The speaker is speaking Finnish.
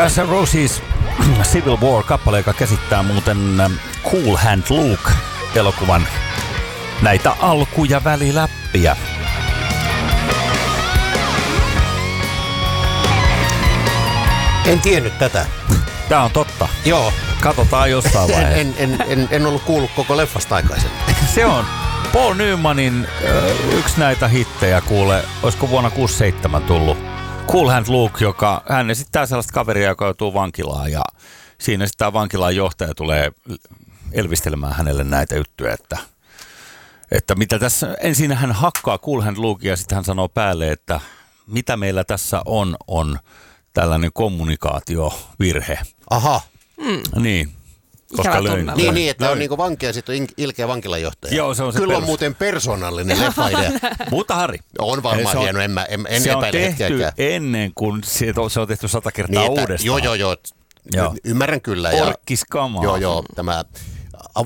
Guns N' Roses Civil War-kappale, joka käsittää muuten Cool Hand Luke-elokuvan näitä alku- ja väliläppiä. En tiennyt tätä. Tää on totta. Joo. Katsotaan jossain vaiheessa. En ollut kuullut koko leffasta aikaisemmin. Se on Paul Newmanin yksi näitä hittejä, kuule, olisiko vuonna 67 tullut. Cool Hand Luke, joka hän esittää sellaista kaveria, joka joutuu vankilaan ja siinä sitten tämä vankilan johtaja tulee elvistelemään hänelle näitä juttuja, että mitä tässä, ensin hän hakkaa Cool Hand Lukea ja sitten hän sanoo päälle, että mitä meillä tässä on tällainen kommunikaatiovirhe. Aha. Niin. Koska niin, että on niinku vanki ja sitten on ilkeä vankilanjohtaja. Joo, se on se Kyllä on muuten persoonallinen leffa-idea. Mutta Harri. On varmaan hieno, en epäile hetkeäkään. Se on tehty ennen kuin se on tehty 100 kertaa niin, uudestaan. Joo. Ymmärrän kyllä. Orkkiskama. Joo, tämä